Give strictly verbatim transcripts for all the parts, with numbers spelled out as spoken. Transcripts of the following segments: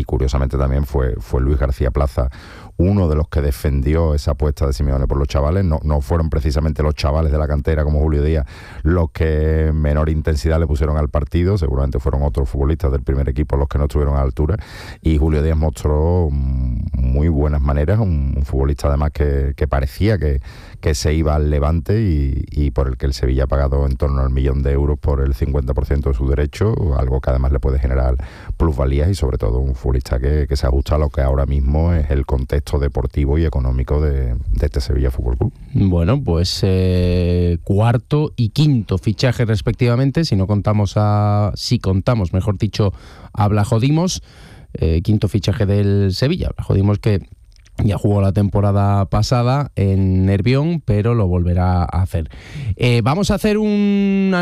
curiosamente también fue, fue Luis García Plaza uno de los que defendió esa apuesta de Simeone por los chavales. No, no fueron precisamente los chavales de la cantera como Julio Díaz los que menor intensidad le pusieron al partido, seguramente fueron otros futbolistas del primer equipo los que no estuvieron a la altura, y Julio Díaz mostró muy buenas maneras, un, un futbolista además que, que parecía que, que se iba al Levante y, y por el que el Sevilla ha pagado en torno al millón de euros por el cincuenta por ciento de su derecho, algo que además le puede generar plusvalías y sobre todo un futbolista que, que se ajusta a lo que ahora mismo es el contexto deportivo y económico de, de este Sevilla Fútbol Club. Bueno, pues eh, cuarto y quinto fichaje respectivamente, si no contamos a, si contamos, mejor dicho, a Blajo Dimos, eh, quinto fichaje del Sevilla. Blajo Dimos que ya jugó la temporada pasada en Nervión, pero lo volverá a hacer. Eh, vamos a hacer una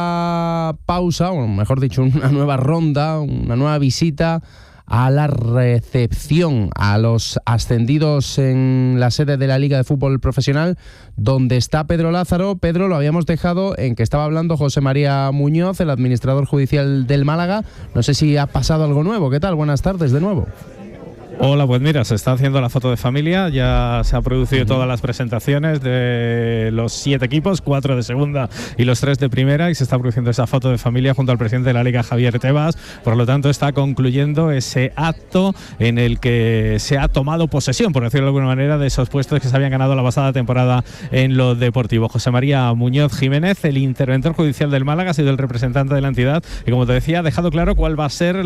nueva pausa, o mejor dicho, una nueva ronda, una nueva visita a la recepción a los ascendidos en la sede de la Liga de Fútbol Profesional, donde está Pedro Lázaro. Pedro, lo habíamos dejado en que estaba hablando José María Muñoz, el administrador judicial del Málaga. No sé si ha pasado algo nuevo. ¿Qué tal? Buenas tardes de nuevo. Hola, pues mira, se está haciendo la foto de familia, ya se han producido todas las presentaciones de los siete equipos, cuatro de segunda y los tres de primera, y se está produciendo esa foto de familia junto al presidente de la Liga, Javier Tebas. Por lo tanto, está concluyendo ese acto en el que se ha tomado posesión, por decirlo de alguna manera, de esos puestos que se habían ganado la pasada temporada en lo deportivo. José María Muñoz Jiménez, el interventor judicial del Málaga, ha sido el representante de la entidad y, como te decía, ha dejado claro cuál va a ser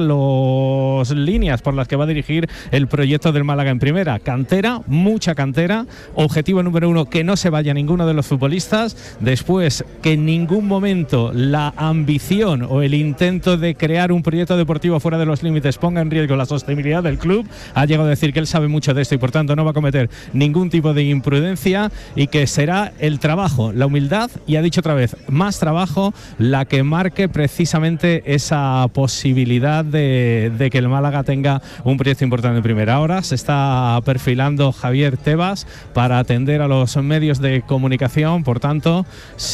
las líneas por las que va a dirigir el El proyecto del Málaga en primera. Cantera, mucha cantera. Objetivo número uno, que no se vaya ninguno de los futbolistas. Después, que en ningún momento la ambición o el intento de crear un proyecto deportivo fuera de los límites ponga en riesgo la sostenibilidad del club. Ha llegado a decir que él sabe mucho de esto y por tanto no va a cometer ningún tipo de imprudencia, y que será el trabajo, la humildad y, ha dicho otra vez, más trabajo, la que marque precisamente esa posibilidad de, de que el Málaga tenga un proyecto importante en primera. Ahora se está perfilando Javier Tebas para atender a los medios de comunicación. Por tanto,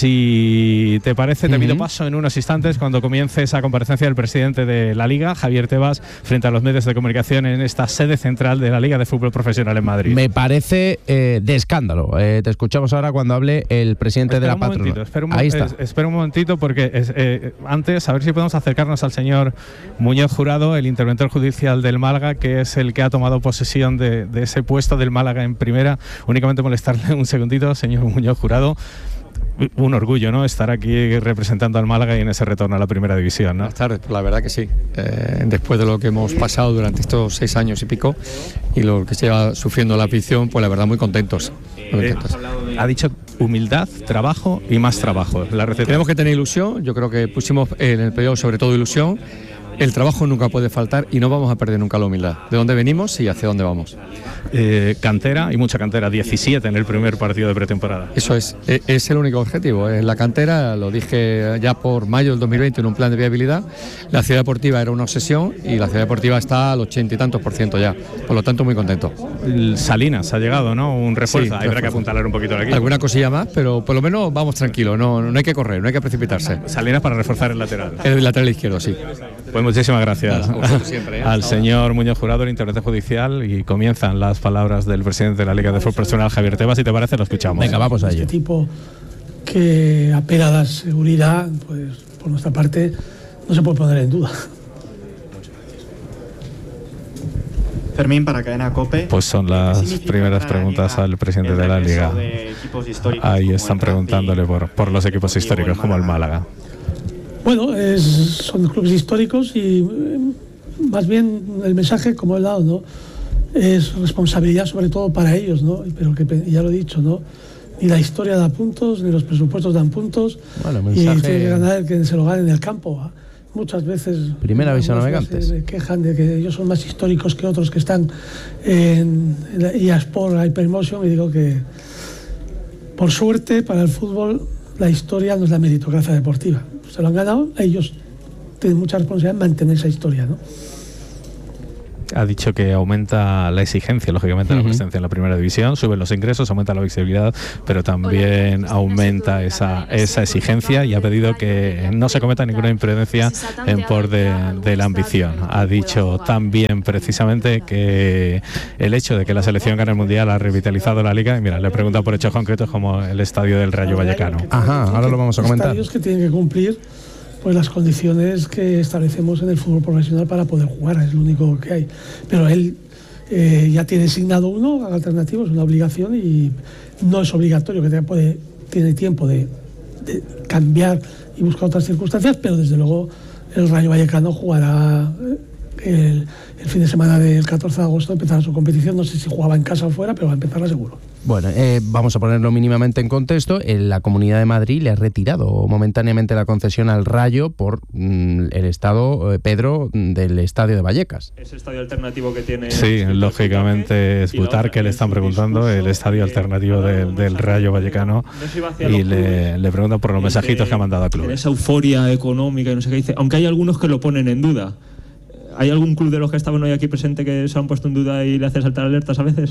si te parece, te uh-huh. pido paso en unos instantes cuando comience esa comparecencia del presidente de la Liga, Javier Tebas, frente a los medios de comunicación en esta sede central de la Liga de Fútbol Profesional en Madrid. Me parece eh, de escándalo. Eh, te escuchamos ahora cuando hable el presidente espera de la patronal. Espera un, Ahí está. Es, espera un momentito porque es, eh, antes, a ver si podemos acercarnos al señor Muñoz Jurado, el interventor judicial del Málaga, que es el que ha tomado posesión de, de ese puesto del Málaga en primera. Únicamente molestarle un segundito, señor Muñoz Jurado. Un orgullo, ¿no?, estar aquí representando al Málaga y en ese retorno a la primera división, ¿no? Buenas tardes, la verdad que sí. Eh, después de lo que hemos pasado durante estos seis años y pico y lo que se lleva sufriendo la afición, pues la verdad muy contentos. Muy contentos. Eh, ha dicho humildad, trabajo y más trabajo. La receta. Tenemos que tener ilusión. Yo creo que pusimos en el periodo sobre todo ilusión. El trabajo nunca puede faltar y no vamos a perder nunca la humildad. ¿De dónde venimos y hacia dónde vamos? Eh, cantera y mucha cantera, diecisiete en el primer partido de pretemporada. Eso es, es el único objetivo, es la cantera. Lo dije ya por mayo del dos mil veinte en un plan de viabilidad. La ciudad deportiva era una obsesión y la ciudad deportiva está al ochenta y tantos por ciento ya. Por lo tanto, muy contento. Salinas ha llegado, ¿no? Un refuerzo, sí, habrá que apuntalar un poquito aquí. Alguna cosilla más, pero por lo menos vamos tranquilos, no, no hay que correr, no hay que precipitarse. Salinas para reforzar el lateral. El lateral izquierdo, sí. Pues muchísimas gracias siempre, ¿eh? al señor Muñoz Jurado, el interventor judicial, y comienzan las palabras del presidente de la Liga de Fútbol Profesional, Javier Tebas. Si te parece, lo escuchamos. Venga, vamos a ello. Este tipo que apela a la seguridad, pues por nuestra parte no se puede poner en duda. Fermín, para Cadena COPE. Pues son las primeras preguntas al presidente de la Liga. Ahí están preguntándole por, por los equipos históricos como el Málaga. Bueno, es, son clubes históricos y eh, más bien el mensaje, como he dado, ¿no?, es responsabilidad sobre todo para ellos, ¿no? Pero que ya lo he dicho, ¿no?, ni la historia da puntos, ni los presupuestos dan puntos. Bueno, mensaje... Y tiene que ganar el que se lo gane en el campo. Muchas veces primera aviso a navegantes se quejan de que ellos son más históricos que otros que están en, en la I A Sport, Hypermotion, y digo que por suerte para el fútbol la historia no es la meritocracia deportiva. Se lo han ganado, ellos tienen mucha responsabilidad en mantener esa historia, ¿no? ha dicho que aumenta la exigencia, lógicamente, de la Ujú. presencia en la primera división, suben los ingresos, aumenta la visibilidad, pero también aumenta esa, esa exigencia y ha pedido que no se cometa ninguna imprudencia en por de, de la ambición. Ha dicho también precisamente que el hecho de que la selección gane el Mundial ha revitalizado la Liga, y mira, le pregunta por hechos concretos como el estadio del Rayo Vallecano. Ajá, ahora lo vamos a comentar. Estadios que tienen que cumplir pues las condiciones que establecemos en el fútbol profesional para poder jugar, es lo único que hay. Pero él eh, ya tiene asignado uno alternativo, es una obligación y no es obligatorio, que puede, tiene tiempo de, de cambiar y buscar otras circunstancias, pero desde luego el Rayo Vallecano jugará el, el fin de semana del catorce de agosto, empezará su competición, no sé si jugaba en casa o fuera, pero va a empezarla seguro. Bueno, eh, vamos a ponerlo mínimamente en contexto. En la Comunidad de Madrid le ha retirado momentáneamente la concesión al Rayo por mm, el estado, eh, Pedro, del estadio de Vallecas. Ese estadio alternativo que tiene... Sí, lógicamente es Butar, que le están preguntando el estadio alternativo del, del Rayo Vallecano, y le, le preguntan por los mensajitos que ha mandado a club. En esa euforia económica y no sé qué dice, aunque hay algunos que lo ponen en duda. ¿Hay algún club de los que estaban hoy aquí presente que se han puesto en duda y le hace saltar alertas a veces?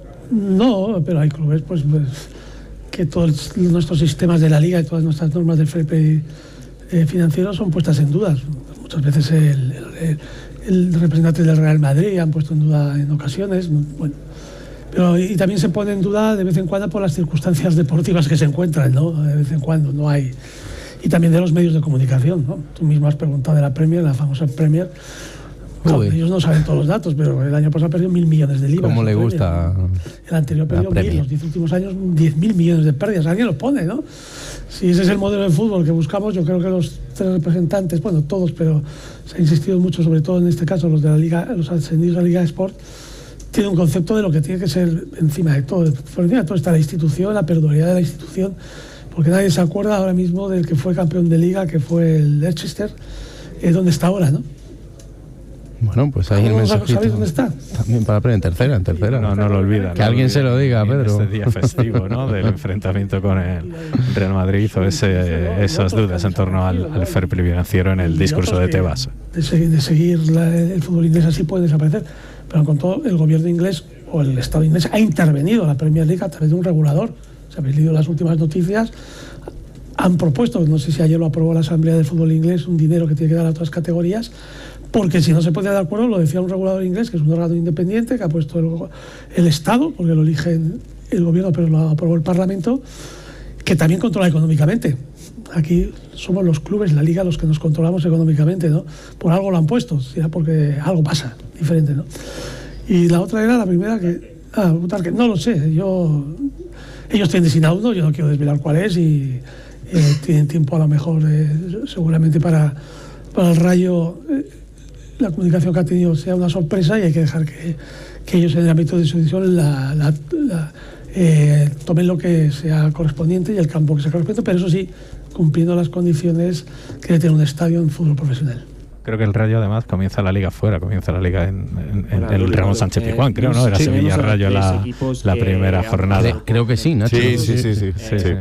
No, pero hay clubes pues, pues que todos nuestros sistemas de la liga y todas nuestras normas del fair play eh, financiero son puestas en dudas. Muchas veces el, el, el representante del Real Madrid han puesto en duda en ocasiones. Bueno, pero y también se pone en duda de vez en cuando por las circunstancias deportivas que se encuentran, ¿no? De vez en cuando no hay. Y también de los medios de comunicación, ¿no? Tú mismo has preguntado de la Premier, la famosa Premier. Claro, ellos no saben todos los datos, pero el año pasado perdió mil millones de libras. ¿Cómo le gusta? El anterior perdió mil, los diez últimos años diez mil millones de pérdidas. Alguien lo pone, ¿no? Si ese es el modelo de fútbol que buscamos, yo creo que los tres representantes, bueno, todos, pero se ha insistido mucho, sobre todo en este caso, los de la Liga, los ascendidos de la Liga de Sport, tienen un concepto de lo que tiene que ser encima de todo. Por encima de todo está la institución, la perduridad de la institución, porque nadie se acuerda ahora mismo del que fue campeón de Liga, que fue el Leicester, eh, donde está ahora, ¿no? Bueno, pues ahí el mensajito. ¿Sabéis dónde está? También para aprender en tercera, en tercera. No, no lo olvida. Que no alguien lo se lo diga, Pedro. Este día festivo, ¿no? Del enfrentamiento con el Real Madrid, o ese, esas dudas en torno al, al fair play financiero en el discurso de Tebas. De seguir, de seguir la, el fútbol inglés así puede desaparecer. Pero con todo, el gobierno inglés o el Estado inglés ha intervenido en la Premier League a través de un regulador. Si habéis leído las últimas noticias, han propuesto, no sé si ayer lo aprobó la Asamblea del Fútbol Inglés, un dinero que tiene que dar a otras categorías, porque si no se ponía de acuerdo, lo decía un regulador inglés, que es un órgano independiente, que ha puesto el, el Estado, porque lo elige el gobierno, pero lo aprobó el Parlamento, que también controla económicamente. Aquí somos los clubes, la Liga, los que nos controlamos económicamente, ¿no? Por algo lo han puesto, será porque algo pasa diferente, ¿no? Y la otra era la primera que... Ah, que no lo sé, yo... Ellos tienen designado uno, yo no quiero desvelar cuál es, y eh, tienen tiempo a lo mejor, eh, seguramente para, para el Rayo... Eh, la comunicación que ha tenido sea una sorpresa y hay que dejar que, que ellos en el ámbito de su decisión la, la, la, eh, tomen lo que sea correspondiente y el campo que sea correspondiente, pero eso sí, cumpliendo las condiciones que debe tener un estadio en fútbol profesional. Creo que el Rayo además comienza la liga fuera, comienza la liga en, en, en Hola, el Ramón Sánchez Pizjuán, creo, ¿no? Era sí, Sevilla Rayo la, la primera jornada. Creo, creo que sí, Nacho. Sí, sí, sí, sí, sí, sí.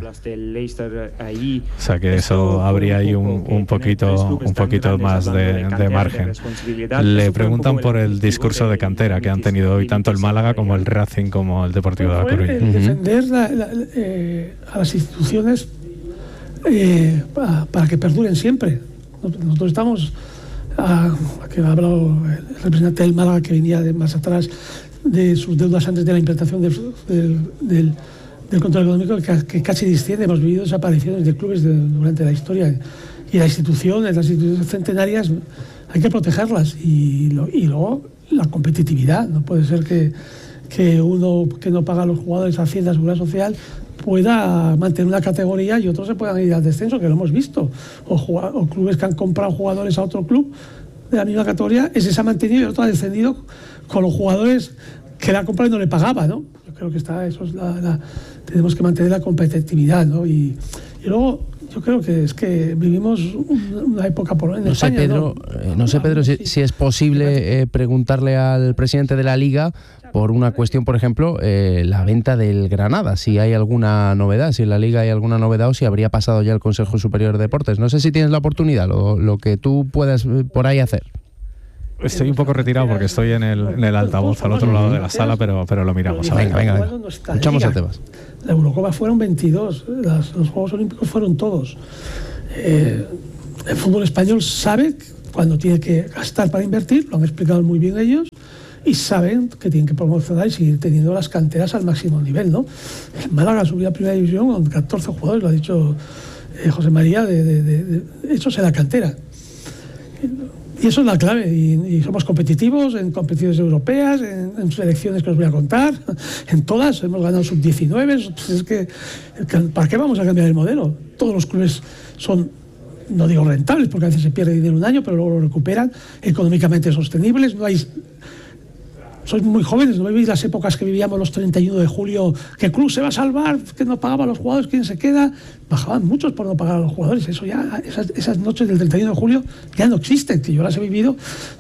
O sea que eso habría ahí un, un poquito un poquito más de, de margen. Le preguntan por el discurso de cantera que han tenido hoy tanto el Málaga como el Racing como el Deportivo de La Coruña. El defender la, la, eh, a las instituciones eh, para, para que perduren siempre. Nosotros estamos... A, a que ha hablado el representante del Málaga, que venía de más atrás de sus deudas antes de la implantación del, del, del, del control económico, que, que casi desciende. Hemos vivido desapariciones de clubes de, durante la historia, y la institución, las instituciones centenarias hay que protegerlas, y, lo, y luego la competitividad. No puede ser que, que uno que no paga a los jugadores Hacienda, Seguridad Social, pueda mantener una categoría y otros se puedan ir al descenso, que lo hemos visto, o, o clubes que han comprado jugadores a otro club de la misma categoría, ese se ha mantenido y el otro ha descendido con los jugadores que le ha comprado y no le pagaba, ¿no? Yo creo que está, eso es la, la tenemos que mantener la competitividad, ¿no? Y, y luego yo creo que es que vivimos una época por en no España, sé, Pedro, ¿no? no sé, Pedro, si, si es posible eh, preguntarle al presidente de la Liga por una cuestión, por ejemplo, eh, la venta del Granada, si hay alguna novedad, si en la Liga hay alguna novedad o si habría pasado ya el Consejo Superior de Deportes. No sé si tienes la oportunidad, lo, lo que tú puedas por ahí hacer. Estoy un poco retirado porque estoy en el, en el altavoz al otro lado de la sala, pero, pero lo miramos. A ver. Venga, venga, venga. Escuchamos a Tebas. La Eurocopa fueron veintidós, las, los Juegos Olímpicos fueron todos. Eh, el fútbol español sabe cuando tiene que gastar para invertir, lo han explicado muy bien ellos, y saben que tienen que promocionar y seguir teniendo las canteras al máximo nivel, ¿no? El Málaga subió a primera división con catorce jugadores, lo ha dicho eh, José María, de, de, de, de, hechos en la cantera. Y eso es la clave, y, y somos competitivos en competiciones europeas, en, en selecciones que os voy a contar, en todas, hemos ganado sub diecinueve, es que, ¿para qué vamos a cambiar el modelo? Todos los clubes son, no digo rentables, porque a veces se pierde dinero un año, pero luego lo recuperan, económicamente sostenibles, no hay... Sois muy jóvenes, ¿no veis las épocas que vivíamos los treinta y uno de julio? ¿Qué club se va a salvar? ¿Que no pagaba a los jugadores? ¿Quién se queda? Bajaban muchos por no pagar a los jugadores. Eso ya, esas, esas noches del treinta y uno de julio ya no existen, que yo las he vivido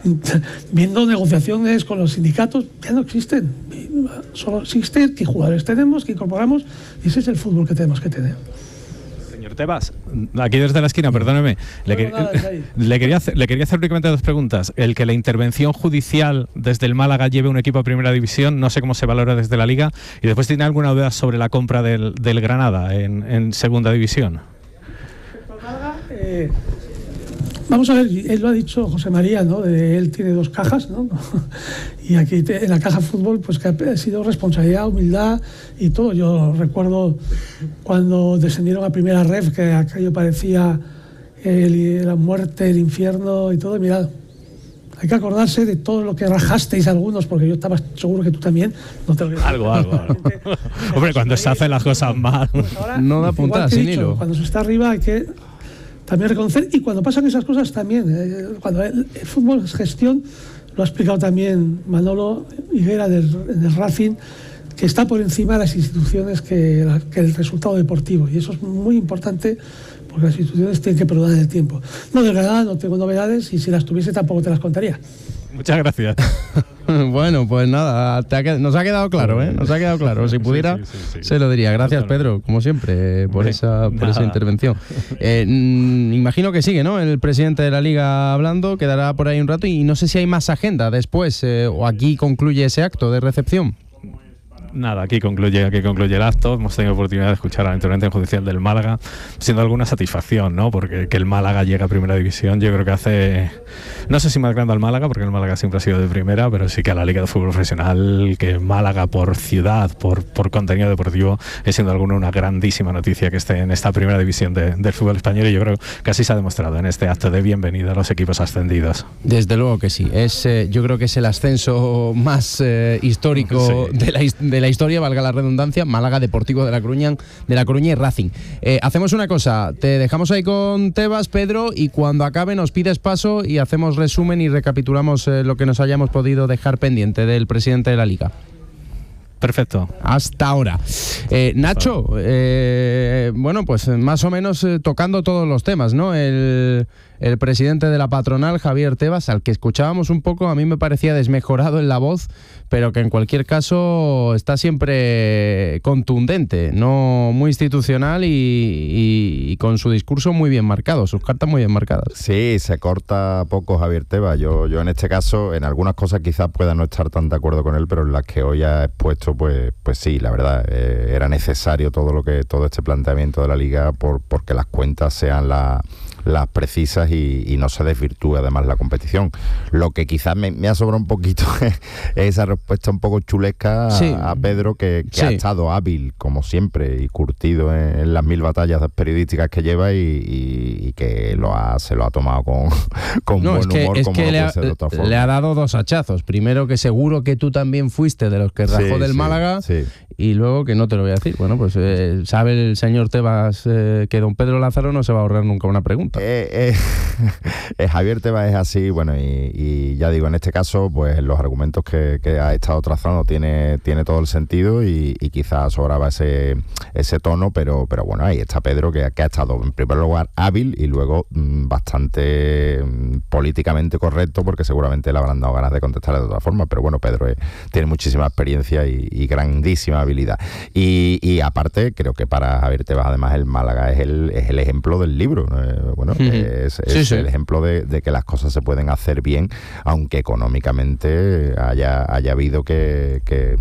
viendo negociaciones con los sindicatos, ya no existen. Solo existe qué jugadores tenemos, qué incorporamos, y ese es el fútbol que tenemos que tener. Señor Tebas, aquí desde la esquina, perdóneme, le, que, le, quería hacer, le quería hacer únicamente dos preguntas. El que la intervención judicial desde el Málaga lleve un equipo a primera división, no sé cómo se valora desde la Liga, y después tiene alguna duda sobre la compra del, del Granada en, en segunda división. Málaga, eh, vamos a ver, él lo ha dicho José María, ¿no? De, él tiene dos cajas, ¿no? Y aquí te, en la caja fútbol, pues que ha sido responsabilidad, humildad y todo. Yo recuerdo cuando descendieron a primera ref, que aquello parecía el, la muerte, el infierno y todo. Y mirad, hay que acordarse de todo lo que rajasteis algunos, porque yo estaba seguro que tú también no te olvidas. Algo, algo, algo. Hombre, cuando se hacen las cosas mal. Pues ahora, no da puntadas sin hilo. Cuando se está arriba hay que también reconocer, y cuando pasan esas cosas también, eh, cuando el, el fútbol es gestión, lo ha explicado también Manolo Higuera del, del Racing, que está por encima de las instituciones que, la, que el resultado deportivo, y eso es muy importante porque las instituciones tienen que perdurar en el tiempo. No, de verdad no tengo novedades, y si las tuviese tampoco te las contaría. Muchas gracias. Bueno, pues nada, te ha, nos ha quedado claro, ¿eh? Nos ha quedado claro. Si pudiera, sí, sí, sí, sí. se lo diría. Gracias, Pedro, como siempre, por esa, por esa intervención. Eh, imagino que sigue, ¿no? El presidente de la Liga hablando, quedará por ahí un rato, y no sé si hay más agenda después, eh, o aquí concluye ese acto de recepción. Nada, aquí concluye, aquí concluye el acto. Hemos tenido oportunidad de escuchar a la intervención judicial del Málaga, siendo alguna satisfacción, ¿no? Porque que el Málaga llegue a primera división, yo creo que hace, no sé si más grande al Málaga, porque el Málaga siempre ha sido de primera, pero sí que a la Liga de Fútbol Profesional, que Málaga por ciudad, por, por contenido deportivo, es siendo alguna una grandísima noticia que esté en esta primera división de, del fútbol español, y yo creo que así se ha demostrado en este acto de bienvenida a los equipos ascendidos. Desde luego que sí. Es, eh, yo creo que es el ascenso más eh, histórico sí. de la de la historia, valga la redundancia. Málaga, Deportivo de la Coruña, de la Coruña y Racing. Eh, hacemos una cosa, te dejamos ahí con Tebas, Pedro, y cuando acabe nos pides paso y hacemos resumen y recapitulamos eh, lo que nos hayamos podido dejar pendiente del presidente de la Liga. Perfecto. Hasta ahora. Eh, Nacho, eh, bueno, pues más o menos eh, tocando todos los temas, ¿no? El, el presidente de la patronal, Javier Tebas, al que escuchábamos un poco, a mí me parecía desmejorado en la voz, pero que en cualquier caso está siempre contundente, no muy institucional y, y, y con su discurso muy bien marcado, sus cartas muy bien marcadas. Sí, se corta poco Javier Tebas. Yo, yo en este caso, en algunas cosas quizás pueda no estar tan de acuerdo con él, pero en las que hoy ha expuesto, pues, pues sí, la verdad, eh, era necesario todo lo que todo este planteamiento de la Liga por, porque las cuentas sean la, las precisas y, y no se desvirtúe además la competición. Lo que quizás me, me ha sobrado un poquito es esa respuesta un poco chulesca a, sí. a Pedro, que, que sí. ha estado hábil, como siempre, y curtido en, en las mil batallas periodísticas que lleva, y, y, y que lo ha, se lo ha tomado con, con no, buen es que, humor, es como que no le, puede ha, ser de otra forma. Le ha dado dos hachazos. Primero, que seguro que tú también fuiste de los que rajó sí, del sí, Málaga, sí. y luego que no te lo voy a decir. Bueno, pues eh, sabe el señor Tebas eh, que don Pedro Lázaro no se va a ahorrar nunca una pregunta. Eh, eh, Javier Tebas es así, bueno, y, y ya digo, en este caso, pues los argumentos que, que ha estado trazando tiene, tiene todo el sentido, y, y quizás sobraba ese, ese tono, pero, pero bueno, ahí está Pedro, que, que ha estado en primer lugar hábil y luego mmm, bastante mmm, políticamente correcto, porque seguramente le habrán dado ganas de contestarle de otra forma, pero bueno, Pedro es, tiene muchísima experiencia y, y grandísima habilidad. Y, y aparte, creo que para Javier Tebas, además, el Málaga es el, es el ejemplo del libro. Eh, bueno, uh-huh. es, es sí, sí. el ejemplo de, de que las cosas se pueden hacer bien, aunque económicamente haya, haya habido que, que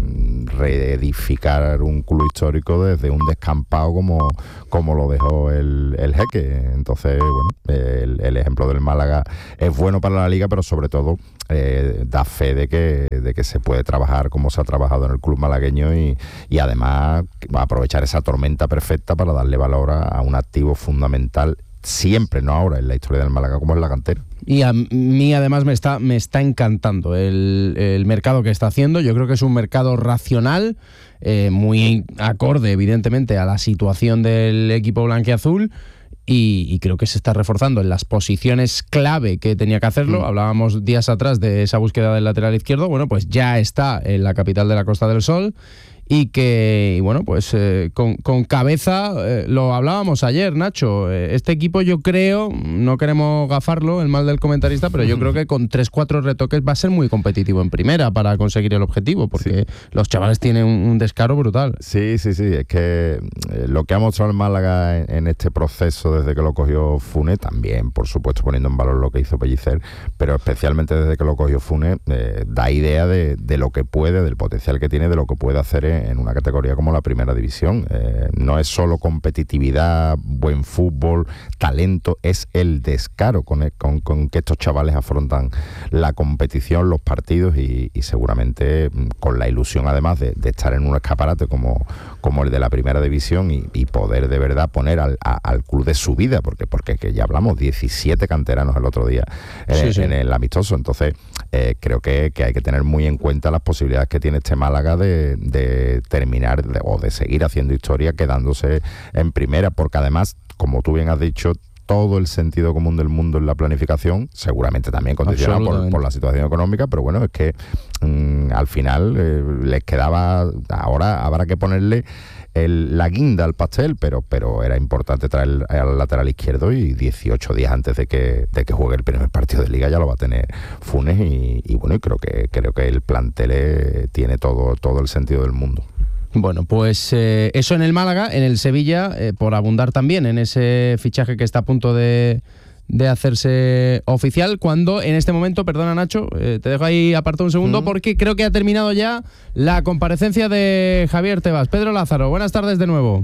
reedificar un club histórico desde un descampado como, como lo dejó el, el Jeque. Entonces, bueno, el, el ejemplo del Málaga es bueno para la Liga, pero sobre todo eh, da fe de que, de que se puede trabajar como se ha trabajado en el club malagueño y, y además va a aprovechar esa tormenta perfecta para darle valor a, a un activo fundamental siempre, no ahora, en la historia del Málaga, como es la cantera. Y a mí además me está, me está encantando el, el mercado que está haciendo. Yo creo que es un mercado racional, eh, muy acorde evidentemente a la situación del equipo blanquiazul. Y, y creo que se está reforzando en las posiciones clave que tenía que hacerlo. Mm. Hablábamos días atrás de esa búsqueda del lateral izquierdo. Bueno, pues ya está en la capital de la Costa del Sol. Y que, y bueno, pues eh, con, con cabeza, eh, lo hablábamos ayer, Nacho, eh, este equipo yo creo, no queremos gafarlo, el mal del comentarista, pero yo creo que con tres cuatro retoques va a ser muy competitivo en primera para conseguir el objetivo, porque sí. los chavales tienen un, un descaro brutal. Sí, sí, sí, es que eh, lo que ha mostrado el Málaga en, en este proceso desde que lo cogió Funes, también, por supuesto, poniendo en valor lo que hizo Pellicer, pero especialmente desde que lo cogió Funes, eh, da idea de, de lo que puede, del potencial que tiene, de lo que puede hacer en en una categoría como la primera división. Eh, no es solo competitividad, buen fútbol, talento, es el descaro con, el, con, con que estos chavales afrontan la competición, los partidos y, y seguramente con la ilusión además de, de estar en un escaparate como, como el de la primera división y, y poder de verdad poner al, a, al club de su vida, porque, porque que ya hablamos, diecisiete canteranos el otro día eh, sí, sí. en el amistoso. Entonces eh, creo que, que hay que tener muy en cuenta las posibilidades que tiene este Málaga de, de terminar de, o de seguir haciendo historia quedándose en primera, porque además, como tú bien has dicho, todo el sentido común del mundo en la planificación, seguramente también condicionado por, por la situación económica, pero bueno, es que mmm, al final eh, les quedaba, ahora habrá que ponerle el, la guinda al pastel, pero, pero era importante traer al lateral izquierdo y dieciocho días antes de que, de que juegue el primer partido de Liga ya lo va a tener Funes y, y bueno, y creo que, creo que el plantel eh, tiene todo, todo el sentido del mundo. Bueno, pues eh, eso en el Málaga, en el Sevilla, eh, por abundar también en ese fichaje que está a punto de, de hacerse oficial, cuando en este momento, perdona Nacho, eh, te dejo ahí apartado un segundo, mm. porque creo que ha terminado ya la comparecencia de Javier Tebas. Pedro Lázaro, buenas tardes de nuevo.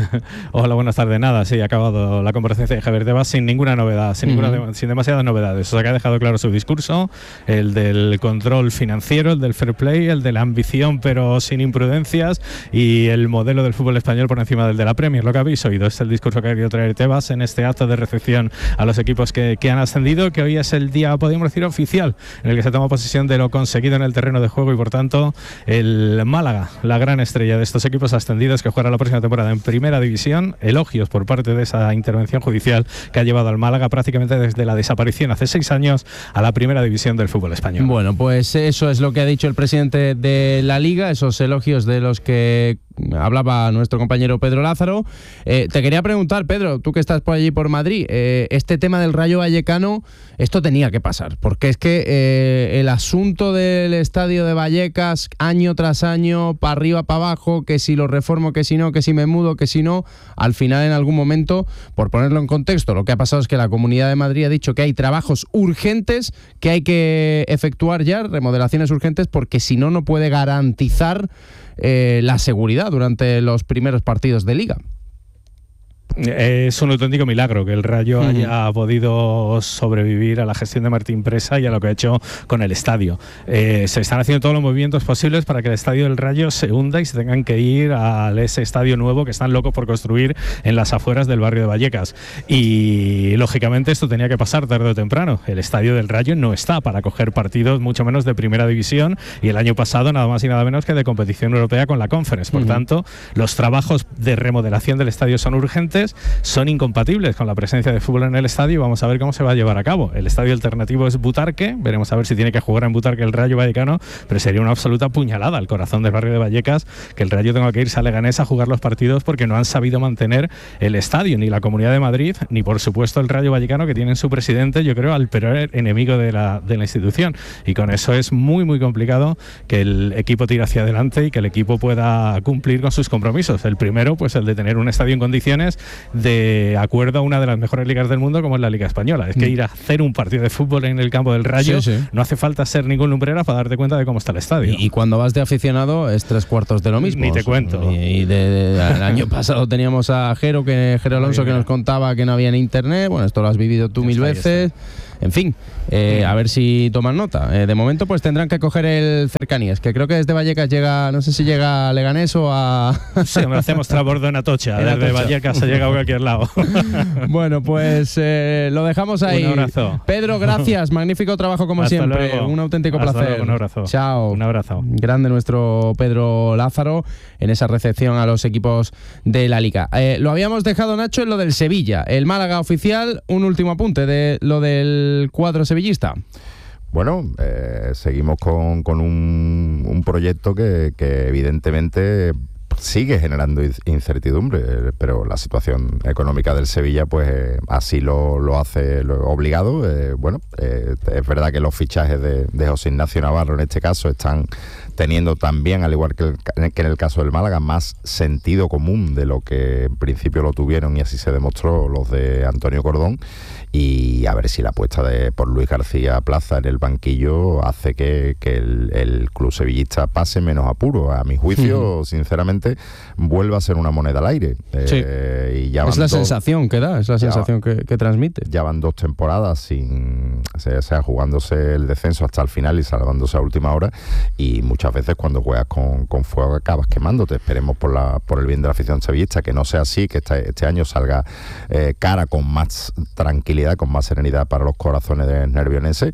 Hola, buenas tardes. Nada, sí, ha acabado la comparecencia de Javier Tebas sin ninguna novedad, sin, mm-hmm. ninguna, sin demasiadas novedades. O sea, que ha dejado claro su discurso, el del control financiero, el del fair play, el de la ambición pero sin imprudencias y el modelo del fútbol español por encima del de la Premier. Lo que habéis oído es el discurso que ha querido traer Tebas en este acto de recepción a los equipos que, que han ascendido, que hoy es el día, podríamos decir, oficial, en el que se toma posesión de lo conseguido en el terreno de juego y por tanto el Málaga, la gran estrella de estos equipos ascendidos que jugará la próxima temporada en primera división. Elogios por parte de esa intervención judicial que ha llevado al Málaga prácticamente desde la desaparición hace seis años a la primera división del fútbol español. Bueno, pues eso es lo que ha dicho el presidente de la Liga, esos elogios de los que hablaba nuestro compañero Pedro Lázaro. Eh, te quería preguntar, Pedro, tú que estás por allí por Madrid, eh, este tema del Rayo Vallecano, esto tenía que pasar, porque es que eh, el asunto del estadio de Vallecas, año tras año, para arriba, para abajo, que si lo reformo, que si no, que si me mudo, que si no, al final en algún momento, por ponerlo en contexto, lo que ha pasado es que la Comunidad de Madrid ha dicho que hay trabajos urgentes que hay que efectuar ya, remodelaciones urgentes, porque si no, no puede garantizar Eh, la seguridad durante los primeros partidos de Liga. Es un auténtico milagro que el Rayo uh-huh. haya podido sobrevivir a la gestión de Martín Presa y a lo que ha hecho con el estadio. Eh, se están haciendo todos los movimientos posibles para que el estadio del Rayo se hunda y se tengan que ir a ese estadio nuevo que están locos por construir en las afueras del barrio de Vallecas. Y lógicamente esto tenía que pasar tarde o temprano. El estadio del Rayo no está para coger partidos, mucho menos de primera división, y el año pasado nada más y nada menos que de competición europea con la Conference. Por uh-huh. tanto, los trabajos de remodelación del estadio son urgentes, son incompatibles con la presencia de fútbol en el estadio. Vamos a ver cómo se va a llevar a cabo. El estadio alternativo es Butarque, veremos a ver si tiene que jugar en Butarque el Rayo Vallecano, pero sería una absoluta puñalada al corazón del barrio de Vallecas que el Rayo tenga que irse a Leganés a jugar los partidos porque no han sabido mantener el estadio, ni la Comunidad de Madrid, ni por supuesto el Rayo Vallecano, que tiene en su presidente, yo creo, al peor enemigo de la, de la institución, y con eso es muy muy complicado que el equipo tire hacia adelante y que el equipo pueda cumplir con sus compromisos. El primero, pues el de tener un estadio en condiciones de acuerdo a una de las mejores ligas del mundo como es la Liga Española. Es que ir a hacer un partido de fútbol en el campo del Rayo, sí, sí. no hace falta ser ningún lumbrera para darte cuenta de cómo está el estadio. Y, y cuando vas de aficionado es tres cuartos de lo mismo. Ni te cuento. Y, y de, de, el año pasado teníamos a Jero, que Jero Alonso, que nos contaba que no había en internet. Bueno, esto lo has vivido tú mil veces. En fin, eh, a ver si toman nota. Eh, de momento pues tendrán que coger el Cercanías, que creo que desde Vallecas llega, no sé si llega a Leganés o a... Sí, me hacemos transbordo en Atocha, En desde Atocha. Vallecas ha llegado a cualquier lado. Bueno, pues eh, lo dejamos ahí. Un abrazo. Pedro, gracias, magnífico trabajo como Hasta siempre. luego. Un auténtico Hasta placer. luego, un abrazo. Chao. Un abrazo. Grande nuestro Pedro Lázaro en esa recepción a los equipos de la Liga. Eh, lo habíamos dejado, Nacho, en lo del Sevilla. El Málaga oficial, un último apunte de lo del cuadro sevillista. Bueno, eh, seguimos con, con un, un proyecto que, que evidentemente sigue generando incertidumbre, pero la situación económica del Sevilla pues eh, así lo, lo hace lo obligado. Eh, bueno, eh, es verdad que los fichajes de, de José Ignacio Navarro en este caso están teniendo también, al igual que, el, que en el caso del Málaga, más sentido común de lo que en principio lo tuvieron, y así se demostró los de Antonio Cordón. Y a ver si la apuesta de por Luis García Plaza en el banquillo hace que, que el, el club sevillista pase menos apuro. A mi juicio, uh-huh. sinceramente, vuelve a ser una moneda al aire. Sí. Eh, y ya es la dos, sensación que da, es la sensación que, que transmite. Ya van dos temporadas sin, o sea, sea, jugándose el descenso hasta el final y salvándose a última hora, y muchas veces cuando juegas con, con fuego acabas quemándote. Esperemos por la por el bien de la afición sevillista que no sea así, que este, este año salga eh, cara con más tranquilidad, con más serenidad para los corazones de nervionenses,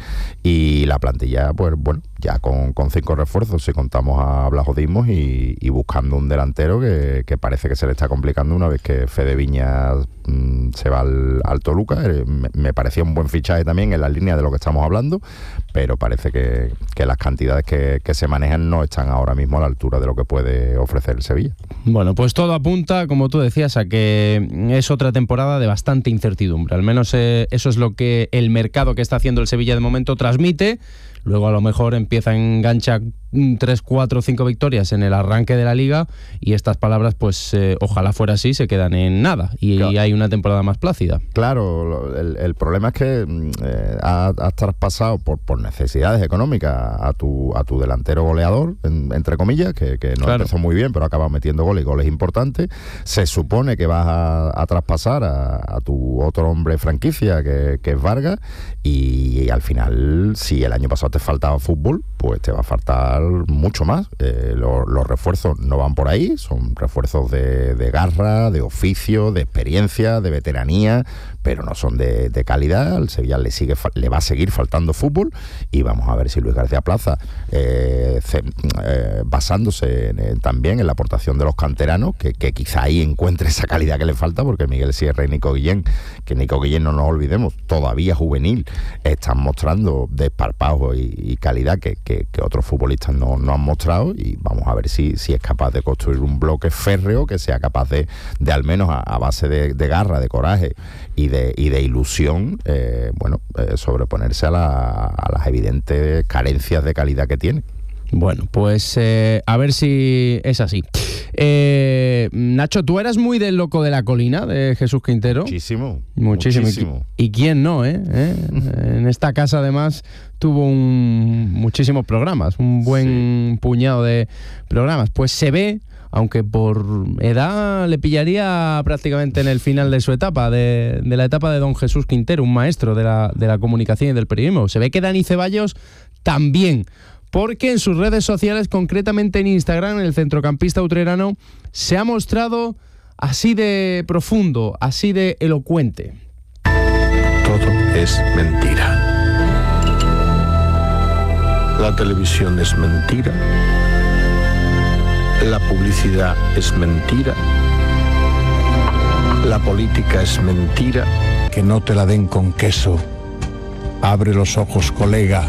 y la plantilla, pues bueno, ya con, con cinco refuerzos, si contamos a Blas Dimos, y, y buscando un delantero que, que parece que se le está complicando una vez que Fede Viñas mmm, se va al, al Toluca. Eh, me, me parecía un buen fichaje también en la línea de lo que estamos hablando, pero parece que, que las cantidades que, que se manejan no están ahora mismo a la altura de lo que puede ofrecer el Sevilla. Bueno, pues todo apunta, como tú decías, a que es otra temporada de bastante incertidumbre. Al menos eh, eso es lo que el mercado que está haciendo el Sevilla de momento transmite. Luego a lo mejor empieza a enganchar tres, cuatro, cinco victorias en el arranque de la Liga, y estas palabras, pues eh, ojalá fuera así, se quedan en nada y, claro. y hay una temporada más plácida. Claro, el, el problema es que eh, has, has traspasado por, por necesidades económicas a tu a tu delantero goleador, en, entre comillas, que, que no claro. empezó muy bien, pero ha acabado metiendo goles y goles importantes. Se supone que vas a, a traspasar a, a tu otro hombre franquicia, que, que es Vargas, y, y al final, si el año pasado te faltaba fútbol, pues te va a faltar mucho más. Eh, lo, los refuerzos no van por ahí, son refuerzos de, de garra, de oficio, de experiencia, de veteranía, pero no son de, de calidad. Al Sevilla le sigue le va a seguir faltando fútbol, y vamos a ver si Luis García Plaza, eh, ce, eh, basándose en, en, también en la aportación de los canteranos, que, que quizá ahí encuentre esa calidad que le falta, porque Miguel Sierra y Nico Guillén, que Nico Guillén, no nos olvidemos, todavía juvenil, están mostrando desparpajo y, y calidad que, que, que otros futbolistas no, no han mostrado, y vamos a ver si, si es capaz de construir un bloque férreo que sea capaz de, de al menos a, a base de, de garra, de coraje y de, y de ilusión, eh, bueno, eh, sobreponerse a, la, a las evidentes carencias de calidad que tiene. Bueno, pues eh, a ver si es así. Eh, Nacho, ¿tú eras muy del Loco de la Colina, de Jesús Quintero? Muchísimo. Muchísimo. muchísimo. ¿Y, y quién no, eh? ¿Eh? En esta casa, además, tuvo un, muchísimos programas, un buen sí. puñado de programas. Pues se ve, aunque por edad le pillaría prácticamente en el final de su etapa, de, de la etapa de don Jesús Quintero, un maestro de la, de la comunicación y del periodismo. Se ve que Dani Ceballos también, porque en sus redes sociales, concretamente en Instagram, el centrocampista utrerano se ha mostrado así de profundo, así de elocuente. Todo es mentira. La televisión es mentira. La publicidad es mentira. La política es mentira. Que no te la den con queso. Abre los ojos, colega.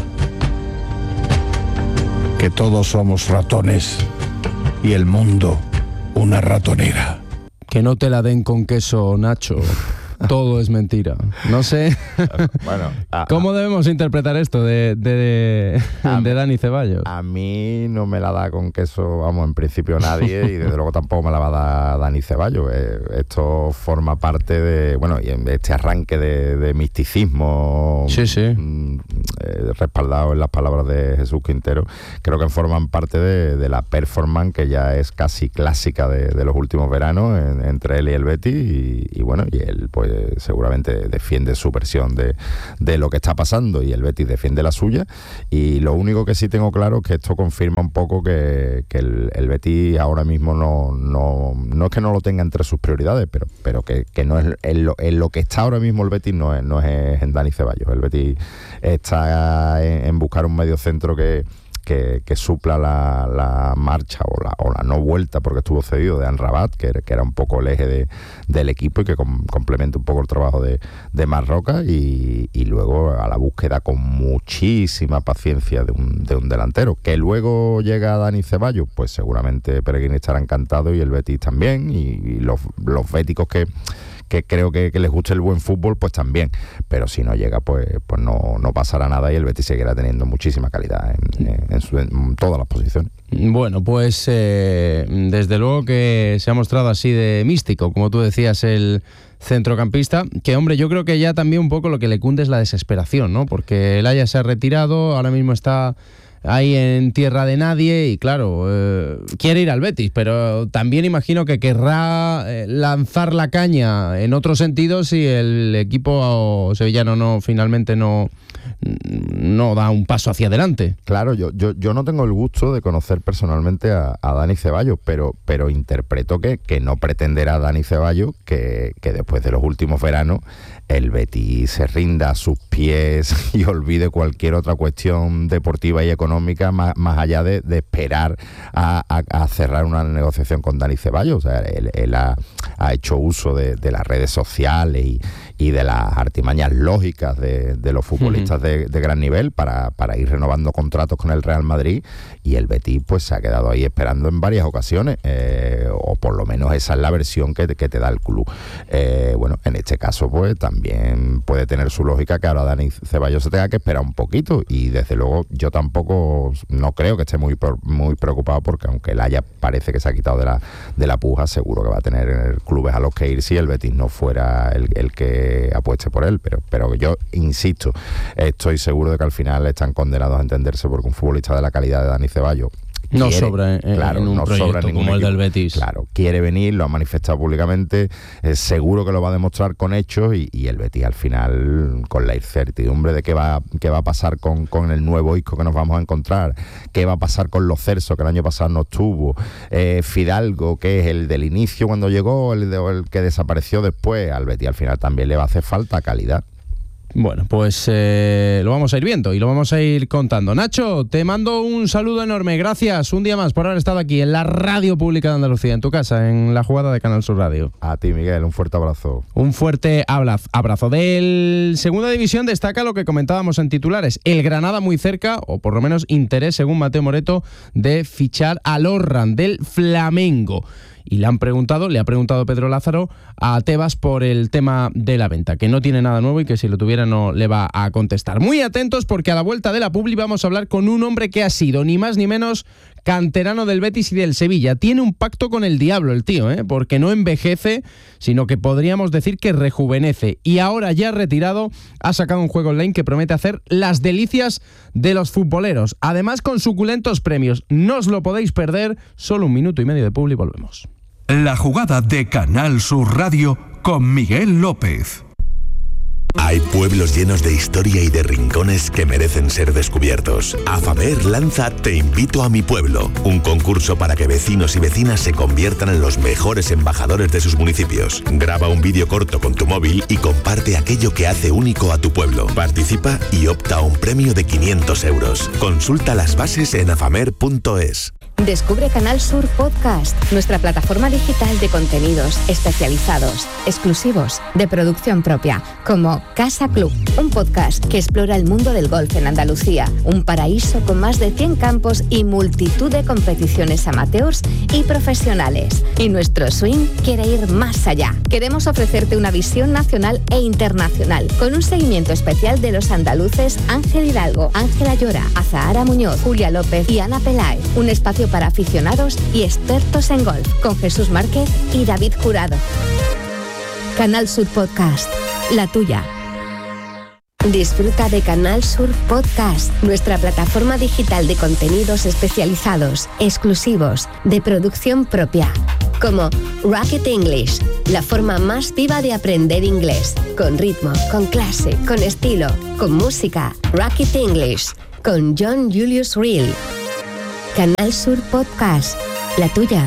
Que todos somos ratones y el mundo una ratonera. Que no te la den con queso, Nacho. Todo es mentira. No sé. Bueno, a, ¿Cómo debemos interpretar esto de, de, de, a, de Dani Ceballos? A mí no me la da con queso, vamos, en principio nadie, y desde luego tampoco me la va a dar Dani Ceballos. Eh, esto forma parte de, bueno, y este arranque de, de misticismo, sí, sí. Mm, eh, respaldado en las palabras de Jesús Quintero, creo que forman parte de, de la performance que ya es casi clásica de, de los últimos veranos en, entre él y el Betis, y, y bueno, y él pues seguramente defiende su versión de, de lo que está pasando y el Betis defiende la suya, y lo único que sí tengo claro es que esto confirma un poco que, que el, el Betis ahora mismo no, no, no es que no lo tenga entre sus prioridades, pero, pero que, que no es en lo, en lo que está ahora mismo el Betis no es, no es en Dani Ceballos. El Betis está en, en buscar un medio centro que Que, que supla la, la marcha o la, o la no vuelta, porque estuvo cedido, de Amrabat, que, que era un poco el eje de, del equipo y que com, complementa un poco el trabajo de, de Marroca, y, y luego a la búsqueda con muchísima paciencia de un, de un delantero. Que luego llega Dani Ceballos, pues seguramente Peregrini estará encantado y el Betis también, y, y los, los béticos que que creo que, que les guste el buen fútbol, pues también, pero si no llega, pues pues no, no pasará nada y el Betis seguirá teniendo muchísima calidad en, en, en, su, en todas las posiciones. Bueno, pues eh, desde luego que se ha mostrado así de místico, como tú decías, el centrocampista, que hombre, yo creo que ya también un poco lo que le cunde es la desesperación, ¿no? Porque el Haya se ha retirado, ahora mismo está ahí en tierra de nadie y claro, eh, quiere ir al Betis, pero también imagino que querrá eh, lanzar la caña en otro sentido si el equipo sevillano no finalmente no, no da un paso hacia adelante. Claro, yo, yo, yo no tengo el gusto de conocer personalmente a, a Dani Ceballos, pero, pero interpreto que, que no pretenderá Dani Ceballos que, que después de los últimos veranos el Betis se rinda a sus pies y olvide cualquier otra cuestión deportiva y económica más, más allá de, de esperar a, a, a cerrar una negociación con Dani Ceballos. O sea, él, él ha, ha hecho uso de, de las redes sociales y, y de las artimañas lógicas de, de los futbolistas uh-huh. de, de gran nivel para, para ir renovando contratos con el Real Madrid, y el Betis pues se ha quedado ahí esperando en varias ocasiones, eh, o por lo menos esa es la versión que te, que te da el club. Eh, bueno, en este caso pues también puede tener su lógica que ahora Dani Ceballos se tenga que esperar un poquito, y desde luego yo tampoco no creo que esté muy muy preocupado, porque aunque el Haya parece que se ha quitado de la, de la puja, seguro que va a tener clubes a los que ir si el Betis no fuera el, el que apueste por él, pero, pero yo insisto, estoy seguro de que al final están condenados a entenderse, porque un futbolista de la calidad de Dani Ceballos no quiere, sobra en, claro, en un no proyecto sobra como el del Betis. Claro, quiere venir, lo ha manifestado públicamente, eh, seguro que lo va a demostrar con hechos, y, y el Betis al final, con la incertidumbre de qué va, qué va a pasar con, con el nuevo Isco que nos vamos a encontrar, qué va a pasar con Lo Celso, que el año pasado no estuvo, eh, Fidalgo, que es el del inicio cuando llegó, el, de, el que desapareció después, al Betis al final también le va a hacer falta calidad. Bueno, pues eh, lo vamos a ir viendo y lo vamos a ir contando. Nacho, te mando un saludo enorme. Gracias un día más por haber estado aquí en la Radio Pública de Andalucía, en tu casa, en la jugada de Canal Sur Radio. A ti, Miguel, un fuerte abrazo. Un fuerte abrazo. Del Segunda División destaca lo que comentábamos en titulares. El Granada muy cerca, o por lo menos interés, según Mateo Moreto, de fichar a Lorran del Flamengo. Y le han preguntado, le ha preguntado Pedro Lázaro a Tebas por el tema de la venta, que no tiene nada nuevo y que si lo tuviera no le va a contestar. Muy atentos, porque a la vuelta de la publi vamos a hablar con un hombre que ha sido ni más ni menos canterano del Betis y del Sevilla. Tiene un pacto con el diablo el tío, ¿eh? Porque no envejece, sino que podríamos decir que rejuvenece. Y ahora ya retirado ha sacado un juego online que promete hacer las delicias de los futboleros. Además con suculentos premios. No os lo podéis perder. Solo un minuto y medio de publi, volvemos. La jugada de Canal Sur Radio con Miguel López. Hay pueblos llenos de historia y de rincones que merecen ser descubiertos. AFAMER lanza Te invito a mi pueblo, un concurso para que vecinos y vecinas se conviertan en los mejores embajadores de sus municipios. Graba un vídeo corto con tu móvil y comparte aquello que hace único a tu pueblo. Participa y opta a un premio de quinientos euros. Consulta las bases en afamer punto es. Descubre Canal Sur Podcast, nuestra plataforma digital de contenidos especializados, exclusivos, de producción propia, como Casa Club, un podcast que explora el mundo del golf en Andalucía, un paraíso con más de cien campos y multitud de competiciones amateurs y profesionales. Y nuestro swing quiere ir más allá. Queremos ofrecerte una visión nacional e internacional, con un seguimiento especial de los andaluces Ángel Hidalgo, Ángela Llora, Azahara Muñoz, Julia López y Ana Peláez. Un espacio para aficionados y expertos en golf, con Jesús Márquez y David Jurado. Canal Sur Podcast, la tuya. Disfruta de Canal Sur Podcast, nuestra plataforma digital de contenidos especializados, exclusivos, de producción propia, como Rocket English, la forma más viva de aprender inglés, con ritmo, con clase, con estilo, con música. Rocket English, con John Julius Reel. Canal Sur Podcast, la tuya.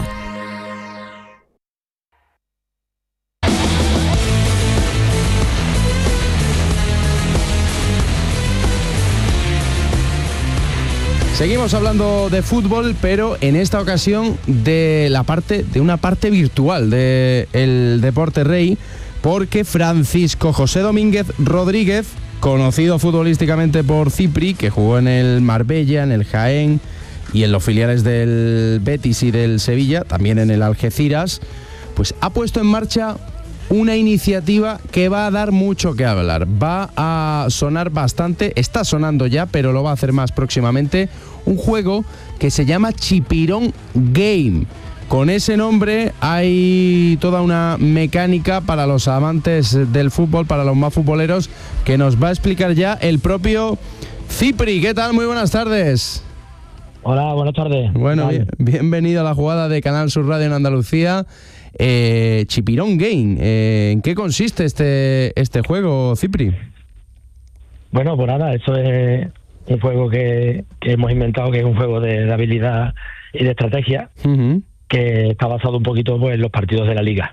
Seguimos hablando de fútbol, pero en esta ocasión de la parte, de una parte virtual del deporte rey, porque Francisco José Domínguez Rodríguez, conocido futbolísticamente por Cipri, que jugó en el Marbella, en el Jaén y en los filiales del Betis y del Sevilla, también en el Algeciras, pues ha puesto en marcha una iniciativa que va a dar mucho que hablar. Va a sonar bastante, está sonando ya, pero lo va a hacer más próximamente, un juego que se llama Chipirón Game. Con ese nombre hay toda una mecánica para los amantes del fútbol, para los más futboleros, que nos va a explicar ya el propio Cipri. ¿Qué tal? Muy buenas tardes. Hola, buenas tardes. Bueno, bien, bienvenido a la jugada de Canal Sur Radio en Andalucía. Eh, Chipirón Game, eh, ¿en qué consiste este, este juego, Cipri? Bueno, pues nada, eso es un juego que, que hemos inventado, que es un juego de, de habilidad y de estrategia, uh-huh. que está basado un poquito pues, en los partidos de la liga.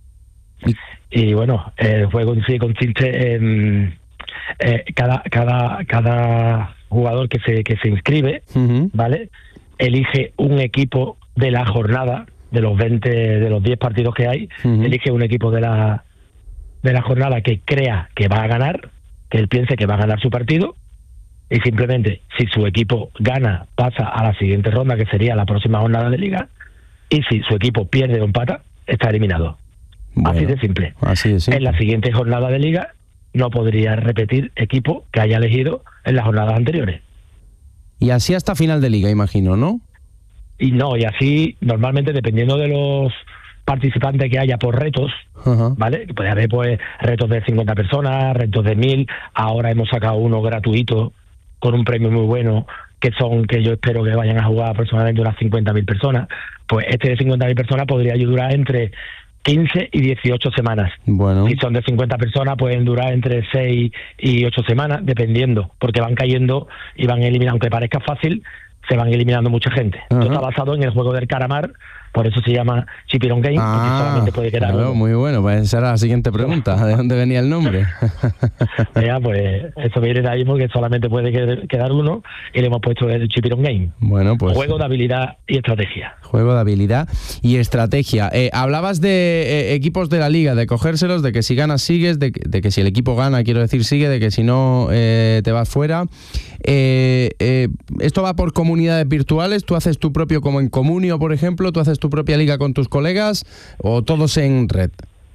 Y, y bueno, el juego en sí consiste en eh, cada, cada, cada jugador que se, que se inscribe, uh-huh. ¿vale? Elige un equipo de la jornada, de los veinte, de los diez partidos que hay, uh-huh. elige un equipo de la de la jornada que crea que va a ganar, que él piense que va a ganar su partido, y simplemente si su equipo gana, pasa a la siguiente ronda, que sería la próxima jornada de liga, y si su equipo pierde o empata, está eliminado. Bueno, así de simple. Así de simple. En la siguiente jornada de liga no podría repetir equipo que haya elegido en las jornadas anteriores. Y así hasta final de liga, imagino, ¿no? Y no, y así, normalmente, dependiendo de los participantes que haya por retos, uh-huh. ¿vale? Puede haber, pues, retos de cincuenta personas, retos de mil. Ahora hemos sacado uno gratuito con un premio muy bueno, que son, que yo espero que vayan a jugar aproximadamente unas cincuenta mil personas. Pues este de cincuenta mil personas podría durar entre quince y dieciocho semanas. Bueno. Si son de cincuenta personas, pueden durar entre seis y ocho semanas, dependiendo, porque van cayendo y van eliminando, aunque parezca fácil, se van eliminando mucha gente. Uh-huh. Esto está basado en el juego del calamar, por eso se llama Chipirón Game, ah, porque solamente puede quedar claro, uno. Muy bueno, pues esa era la siguiente pregunta, ¿de dónde venía el nombre? Ya, pues eso viene de ahí porque solamente puede quedar uno y le hemos puesto el Chipirón Game. Bueno, pues juego de habilidad y estrategia. Juego de habilidad y estrategia. Eh, hablabas de eh, equipos de la liga, de cogérselos, de que si ganas sigues, de, de que si el equipo gana, quiero decir, sigue, de que si no eh, te vas fuera. Eh, eh, esto va por comunidades virtuales, tú haces tu propio, como en Comunio, por ejemplo, tú haces tu propia liga con tus colegas, o todos en red.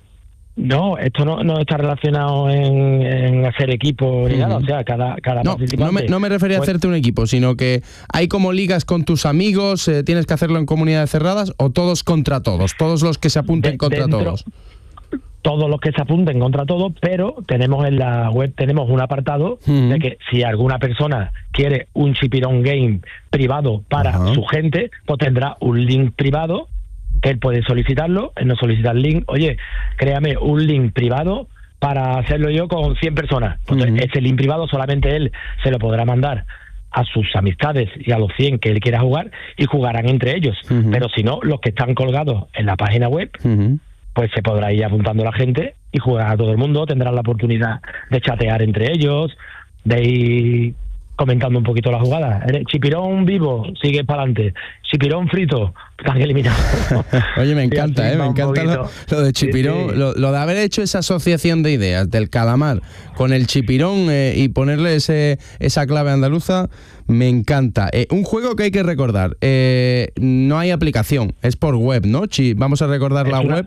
No, esto no, no está relacionado en, en hacer equipo ni uh-huh. nada, o sea, cada, cada no, participante... No me, no me refería pues, a hacerte un equipo, sino que hay como ligas con tus amigos, eh, tienes que hacerlo en comunidades cerradas, o todos contra todos, todos los que se apunten de, contra dentro, todos. Todos los que se apunten contra todos, pero tenemos en la web tenemos un apartado uh-huh. de que si alguna persona quiere un Chipirón Game privado para uh-huh. su gente, pues tendrá un link privado, que él puede solicitarlo, él no solicita el link, oye, créame un link privado para hacerlo yo con cien personas. Pues uh-huh. ese link privado solamente él se lo podrá mandar a sus amistades y a los cien que él quiera jugar, y jugarán entre ellos. Uh-huh. Pero si no, los que están colgados en la página web, uh-huh. pues se podrá ir apuntando la gente y jugar a todo el mundo, tendrán la oportunidad de chatear entre ellos, de ir comentando un poquito la jugada. Chipirón vivo, sigue para adelante. Chipirón frito, están eliminados. Oye, me encanta, ¿eh? Me encanta lo, lo de chipirón, sí, sí. Lo, lo de haber hecho esa asociación de ideas del calamar con el chipirón eh, y ponerle ese, esa clave andaluza, me encanta. Eh, un juego que hay que recordar, eh, no hay aplicación, es por web, ¿no? Chi, vamos a recordar es la una... web.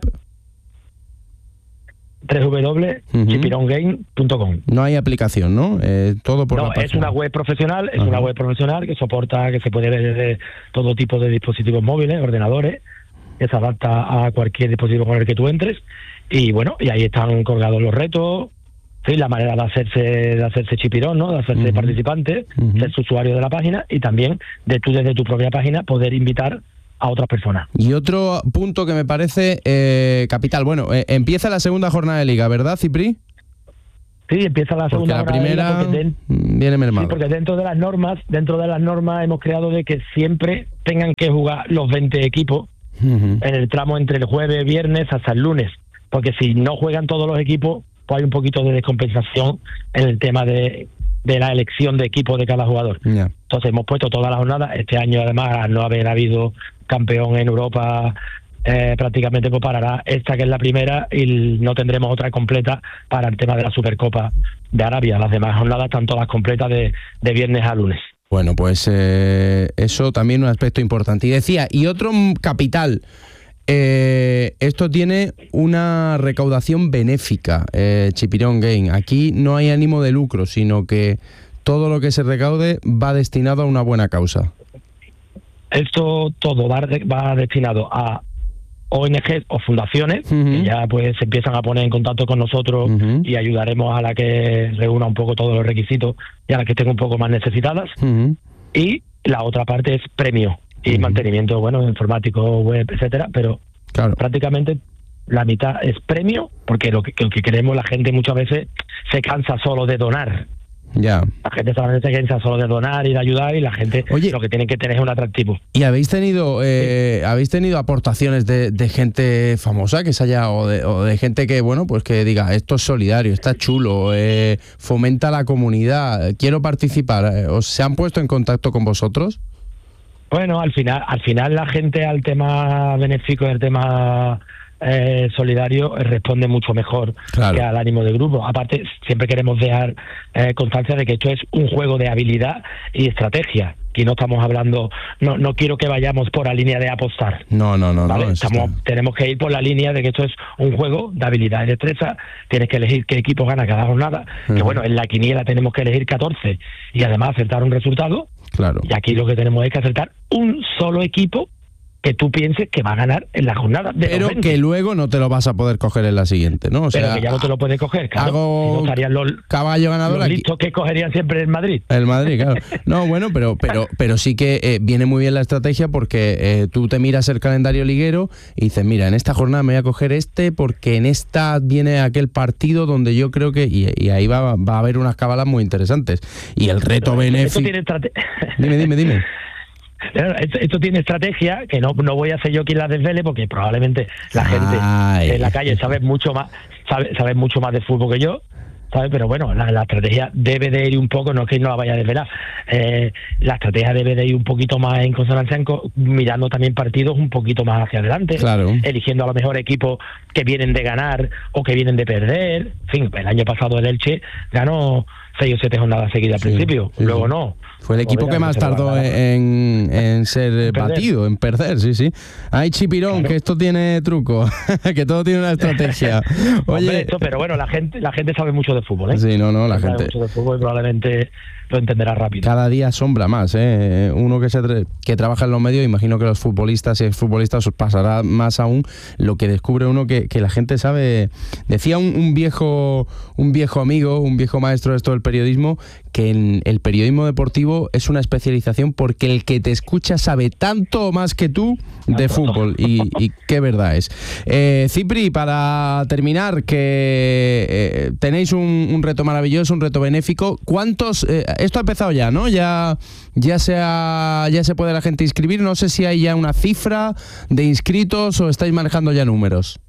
doble u doble u doble u punto chipirón game punto com. No hay aplicación, ¿no? Eh, todo por no, la página. Es una web profesional, es Ajá. una web profesional que soporta, que se puede ver desde todo tipo de dispositivos móviles, ordenadores, que se adapta a cualquier dispositivo con el que tú entres, y bueno, y ahí están colgados los retos, sí, la manera de hacerse de hacerse chipirón, ¿no? De hacerse uh-huh. participante, uh-huh. ser usuario de la página, y también de tú desde tu propia página poder invitar a otras personas. Y otro punto que me parece eh, capital, bueno, eh, empieza la segunda jornada de Liga, ¿verdad, Cipri? Sí, empieza la segunda jornada de Liga. Porque la primera viene mermado. Sí, porque dentro de las normas, dentro de las normas hemos creado de que siempre tengan que jugar los veinte equipos uh-huh. en el tramo entre el jueves, viernes hasta el lunes, porque si no juegan todos los equipos, pues hay un poquito de descompensación en el tema de de la elección de equipo de cada jugador. Yeah. Entonces hemos puesto todas las jornadas. Este año, además, al no haber habido campeón en Europa, eh, prácticamente pues parará esta, que es la primera, y no tendremos otra completa para el tema de la Supercopa de Arabia. Las demás jornadas están todas completas de, de viernes a lunes. Bueno, pues eh, eso también es un aspecto importante. Y decía, y otro capital, Eh, esto tiene una recaudación benéfica, eh, Chipirón Game. Aquí no hay ánimo de lucro, sino que todo lo que se recaude va destinado a una buena causa. Esto todo va, va destinado a O N G o fundaciones, uh-huh. que ya pues se empiezan a poner en contacto con nosotros uh-huh. y ayudaremos a la que reúna un poco todos los requisitos y a las que estén un poco más necesitadas. Uh-huh. Y la otra parte es premio y uh-huh. mantenimiento, bueno, informático, web, etcétera, pero claro. prácticamente la mitad es premio, porque lo que, lo que queremos, la gente muchas veces se cansa solo de donar. Ya. La gente solamente se cansa solo de donar y de ayudar, y la gente Oye, lo que tiene que tener es un atractivo. ¿Y habéis tenido eh, sí. habéis tenido aportaciones de, de gente famosa que se haya, o de, o de gente que, bueno, pues que diga, esto es solidario, está chulo, eh, fomenta la comunidad, quiero participar? ¿Os se han puesto en contacto con vosotros? Bueno, al final, al final la gente al tema benéfico y al tema eh, solidario responde mucho mejor claro. que al ánimo de grupo. Aparte, siempre queremos dejar eh, constancia de que esto es un juego de habilidad y estrategia. Aquí no estamos hablando, no no quiero que vayamos por la línea de apostar. No, no, no. ¿vale? no estamos, tenemos que ir por la línea de que esto es un juego de habilidad y destreza. Tienes que elegir qué equipo gana cada jornada. Uh-huh. Que bueno, en la quiniela tenemos que elegir catorce y además acertar un resultado. Claro. Y aquí lo que tenemos es que acertar un solo equipo que tú pienses que va a ganar en la jornada de pero que luego no te lo vas a poder coger en la siguiente, ¿no? O pero sea, que ya no te lo puedes coger, claro. Hago si no estarían los caballo ganador los aquí. listos que cogerían siempre el Madrid. El Madrid, claro. No, bueno, pero pero pero sí que eh, viene muy bien la estrategia, porque eh, tú te miras el calendario liguero y dices, mira, en esta jornada me voy a coger este porque en esta viene aquel partido donde yo creo que y, y ahí va, va a haber unas cabalas muy interesantes. Y el reto benéfico. Estrate... Dime, dime, dime. Esto, esto tiene estrategia, que no no voy a ser yo quien la desvele, porque probablemente la gente Ay. en la calle sabe mucho más sabe, sabe mucho más de fútbol que yo, ¿sabes? Pero bueno, la, la estrategia debe de ir un poco, no es que no la vaya a desvelar, eh, la estrategia debe de ir un poquito más en consonancia, en, mirando también partidos un poquito más hacia adelante, claro. eligiendo a lo mejor equipos que vienen de ganar o que vienen de perder. En fin, el año pasado el Elche ganó seis o siete jornadas seguidas al sí, principio, sí, luego sí. no. Fue el equipo que más tardó en, en ser en batido, en perder, sí, sí. Ay, Chipirón, claro. que esto tiene truco, que todo tiene una estrategia. Oye, Hombre, esto, pero bueno, la gente la gente sabe mucho de fútbol, ¿eh? Sí, no, no, la sabe gente mucho de fútbol y probablemente lo entenderá rápido. Cada día asombra más, ¿eh? Uno que se que trabaja en los medios, imagino que los futbolistas y exfutbolistas os pasará más aún lo que descubre uno que, que la gente sabe. Decía un, un viejo un viejo amigo, un viejo maestro de esto del periodismo, que en el periodismo deportivo es una especialización porque el que te escucha sabe tanto más que tú de fútbol, y, y qué verdad es. Eh, Cipri, para terminar, que eh, tenéis un, un reto maravilloso, un reto benéfico. ¿Cuántos? Eh, esto ha empezado ya, ¿no? Ya, ya, se ha, ya se puede la gente inscribir. No sé si hay ya una cifra de inscritos o estáis manejando ya números.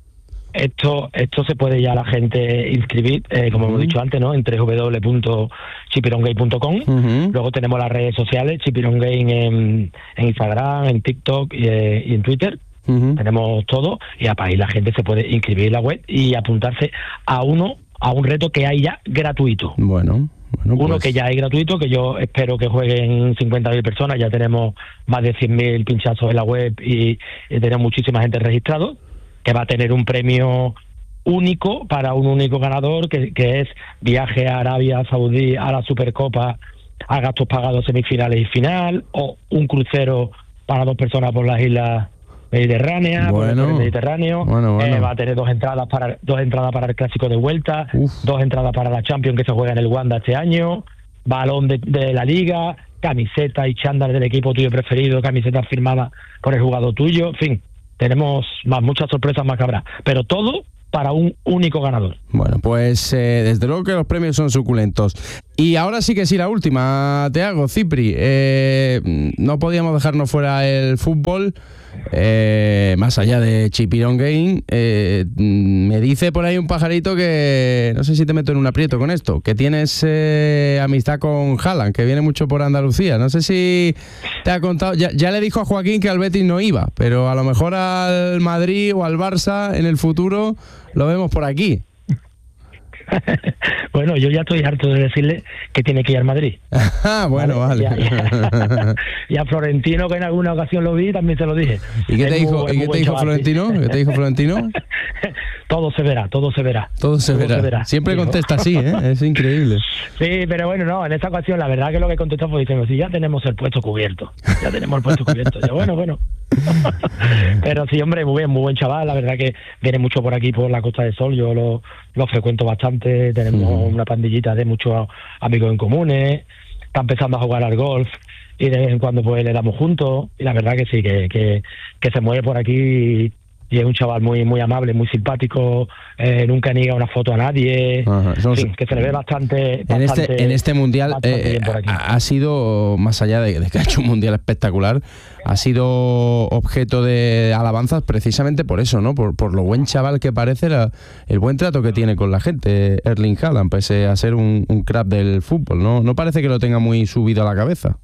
Esto esto se puede ya la gente inscribir, eh, como uh-huh. hemos dicho antes, ¿no? En doble u doble u doble u punto chipirongame punto com. Uh-huh. Luego tenemos las redes sociales, Chipirongame en, en Instagram, en TikTok y, eh, y en Twitter. Uh-huh. Tenemos todo y ahí la gente se puede inscribir en la web y apuntarse a uno a un reto que hay ya gratuito. Bueno. Bueno, Uno pues... que ya es gratuito, que yo espero que jueguen cincuenta mil personas. Ya tenemos más de cien mil pinchazos en la web y, y tenemos muchísima gente registrada, que va a tener un premio único para un único ganador, que, que es viaje a Arabia Saudí a la Supercopa a gastos pagados semifinales y final, o un crucero para dos personas por las islas mediterráneas, bueno, por el Mediterráneo. Bueno, bueno. Eh, va a tener dos entradas para dos entradas para el clásico de vuelta, Uf. dos entradas para la Champions que se juega en el Wanda este año, balón de, de la Liga, camiseta y chándal del equipo tuyo preferido, camiseta firmada por el jugador tuyo, en fin, tenemos más muchas sorpresas más que habrá, pero todo para un único ganador. Bueno, pues eh, desde luego que los premios son suculentos. Y ahora sí que sí, la última te hago, Cipri. Eh, no podíamos dejarnos fuera el fútbol, eh, más allá de Chipirongame. Eh, me dice por ahí un pajarito que, no sé si te meto en un aprieto con esto, que tienes eh, amistad con Haaland, que viene mucho por Andalucía. No sé si te ha contado, ya, ya le dijo a Joaquín que al Betis no iba, pero a lo mejor al Madrid o al Barça en el futuro lo vemos por aquí. Bueno, yo ya estoy harto de decirle que tiene que ir al Madrid. Ah, bueno, vale. vale. Y, a, y a Florentino, que en alguna ocasión lo vi, también se lo dije. ¿Y qué te es dijo, muy, ¿y qué te dijo Florentino? ¿Qué te dijo Florentino? Todo se verá, todo se verá. Todo se, todo verá. se verá. Siempre dijo. Contesta así, ¿eh? Es increíble. Sí, pero bueno, no, en esta ocasión la verdad que lo que contestó fue diciendo, sí, ya tenemos el puesto cubierto. Ya tenemos el puesto cubierto. Yo, bueno, bueno. Pero sí, hombre, muy bien, muy buen chaval. La verdad que viene mucho por aquí, por la Costa del Sol. Yo lo, lo frecuento bastante. Tenemos uh-huh. una pandillita de muchos amigos en comunes. Está empezando a jugar al golf y de vez en cuando pues le damos juntos. Y la verdad que sí, que, que, que se mueve por aquí y es un chaval muy muy amable, muy simpático, eh, nunca niega una foto a nadie. Ajá, son... sí, que se le ve bastante, bastante en este en este mundial eh, ha, ha sido, más allá de, de que ha hecho un mundial espectacular, ha sido objeto de alabanzas precisamente por eso, ¿no? Por, por lo buen chaval que parece, la, el buen trato que tiene con la gente, Erling Haaland, pese a ser un, un crack del fútbol, ¿no? No parece que lo tenga muy subido a la cabeza.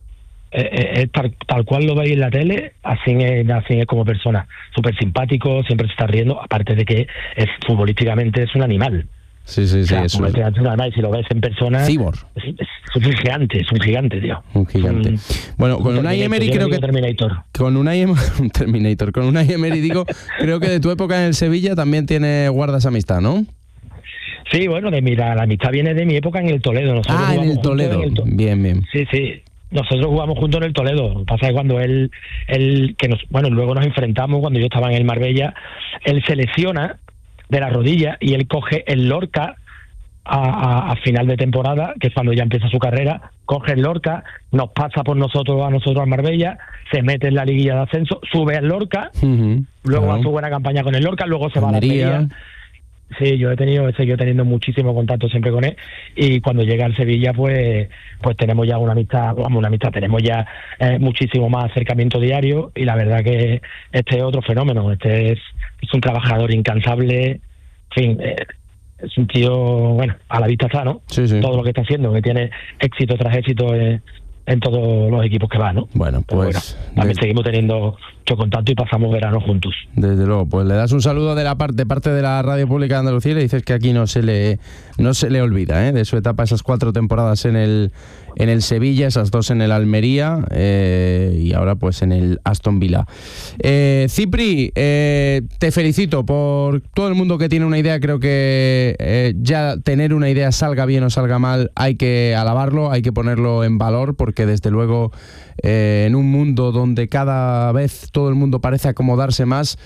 Eh, eh, tal, tal cual lo veis en la tele, así es, así es como persona, súper simpático, siempre se está riendo, aparte de que es futbolísticamente es un animal. Sí, sí, sí. O sea, es un... es un animal, y si lo ves en persona, Cibor. Es, es, es un gigante, es un gigante, tío. Un gigante. Un, un bueno, con Unai Emery creo que Terminator. Con Unai un Terminator, con Unai Emery digo, creo que de tu época en el Sevilla también tiene guardas amistad, ¿no? Sí, bueno, de mira, la amistad viene de mi época en el Toledo. Nosotros ah, en el Toledo. En el to... Bien, bien. Sí, sí. Nosotros jugamos juntos en el Toledo. Lo que pasa es que cuando él, él que nos, bueno, luego nos enfrentamos, cuando yo estaba en el Marbella, él se lesiona de la rodilla y él coge el Lorca a, a, a final de temporada, que es cuando ya empieza su carrera, coge el Lorca, nos pasa por nosotros a nosotros al Marbella, se mete en la liguilla de ascenso, sube al Lorca, uh-huh, luego claro. hace buena campaña con el Lorca, luego se va Almería. a la Almería. Sí, yo he tenido, he seguido teniendo muchísimo contacto siempre con él, y cuando llega al Sevilla pues pues tenemos ya una amistad, vamos, una amistad, tenemos ya eh, muchísimo más acercamiento diario, y la verdad que este es otro fenómeno, este es, es un trabajador incansable, en fin, eh, es un tío, bueno, a la vista está, ¿no? Sí, sí. Todo lo que está haciendo, que tiene éxito tras éxito en, en todos los equipos que va, ¿no? Bueno, pues... Bueno, también de... seguimos teniendo mucho contacto y pasamos verano juntos. Desde luego, pues le das un saludo de la parte de parte de la Radio Pública de Andalucía y le dices que aquí no se le no se le olvida, ¿eh? De su etapa, esas cuatro temporadas en el en el Sevilla, esas dos en el Almería eh, y ahora pues en el Aston Villa. Eh, Cipri, eh, te felicito por todo el mundo que tiene una idea. Creo que eh, ya tener una idea, salga bien o salga mal, hay que alabarlo, hay que ponerlo en valor, porque desde luego eh, en un mundo donde cada vez todo el mundo parece acomodarse más,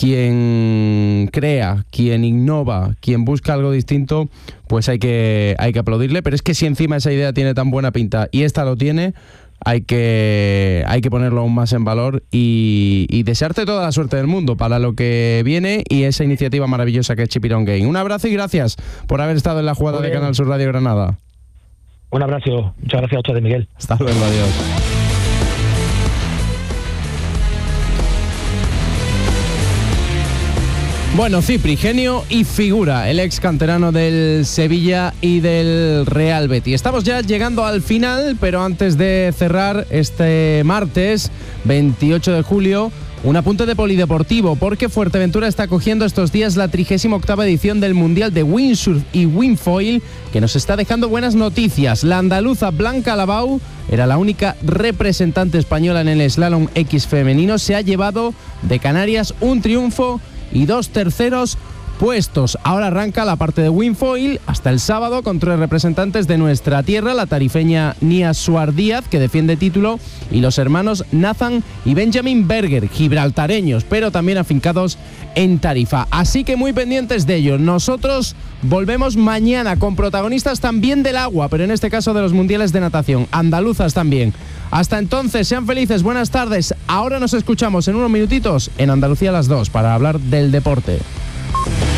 quien crea, quien innova, quien busca algo distinto, pues hay que, hay que aplaudirle. Pero es que si encima esa idea tiene tan buena pinta y esta lo tiene, hay que, hay que ponerlo aún más en valor y, y desearte toda la suerte del mundo para lo que viene y esa iniciativa maravillosa que es Chipirongame. Un abrazo y gracias por haber estado en la jugada de Canal Sur Radio Granada. Un abrazo, muchas gracias a ustedes, Miguel. Hasta luego, adiós. Bueno, Cipri, genio y figura, el ex canterano del Sevilla y del Real Betis. Estamos ya llegando al final, pero antes de cerrar este martes veintiocho de julio, un apunte de polideportivo, porque Fuerteventura está cogiendo estos días la trigésima octava edición del Mundial de Windsurf y Windfoil, que nos está dejando buenas noticias. La andaluza Blanca Labau era la única representante española en el slalom X femenino. Se ha llevado de Canarias un triunfo y dos terceros puestos. Ahora arranca la parte de Windfoil hasta el sábado con tres representantes de nuestra tierra, la tarifeña Nia Suar Díaz, que defiende título, y los hermanos Nathan y Benjamin Berger, gibraltareños, pero también afincados en Tarifa. Así que muy pendientes de ello. Nosotros volvemos mañana con protagonistas también del agua, pero en este caso de los mundiales de natación, andaluzas también. Hasta entonces, sean felices, buenas tardes. Ahora nos escuchamos en unos minutitos en Andalucía a las dos para hablar del deporte.